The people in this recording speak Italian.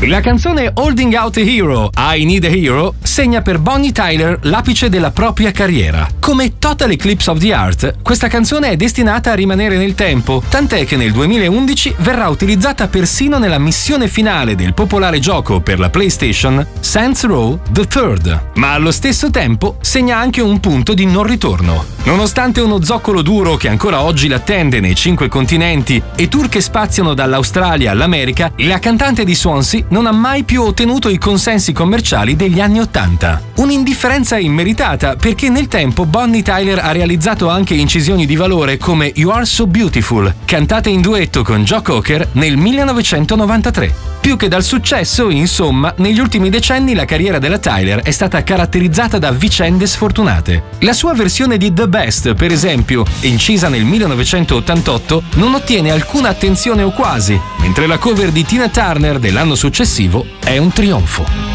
La canzone Holding Out a Hero, I Need a Hero, segna per Bonnie Tyler l'apice della propria carriera. Come Total Eclipse of the Heart, questa canzone è destinata a rimanere nel tempo, tant'è che nel 2011 verrà utilizzata persino nella missione finale del popolare gioco per la PlayStation Saints Row the Third, ma allo stesso tempo segna anche un punto di non ritorno. Nonostante uno zoccolo duro che ancora oggi l'attende nei 5 continenti e tour che spaziano dall'Australia all'America, la cantante di Swansea non ha mai più ottenuto i consensi commerciali degli anni '80. Un'indifferenza immeritata, perché nel tempo Bonnie Tyler ha realizzato anche incisioni di valore come You Are So Beautiful, cantate in duetto con Joe Cocker nel 1993. Più che dal successo, insomma, negli ultimi decenni la carriera della Tyler è stata caratterizzata da vicende sfortunate. La sua versione di The Best, per esempio, incisa nel 1988, non ottiene alcuna attenzione o quasi, mentre la cover di Tina Turner dell'anno successivo è un trionfo.